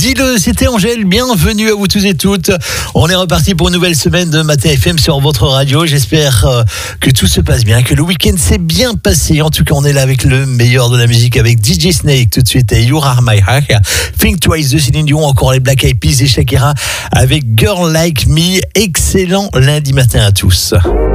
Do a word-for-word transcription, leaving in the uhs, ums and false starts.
Dis-le, c'était Angèle, bienvenue à vous tous et toutes. On est reparti pour une nouvelle semaine de Matin F M sur votre radio. J'espère euh, que tout se passe bien, que le week-end s'est bien passé. En tout cas, on est là avec le meilleur de la musique, avec D J Snake tout de suite et You Are My Heart. Think Twice de Céline Dion, encore les Black Eyed Peas et Shakira avec Girl Like Me. Excellent lundi matin à tous.